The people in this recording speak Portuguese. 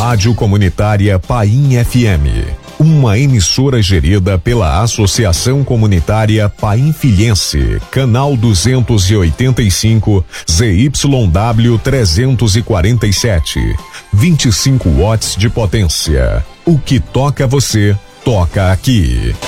Rádio Comunitária Paim FM, uma emissora gerida pela Associação Comunitária Painfilhense, canal 285, ZYW 347, 25 watts de potência. O que toca você, toca aqui.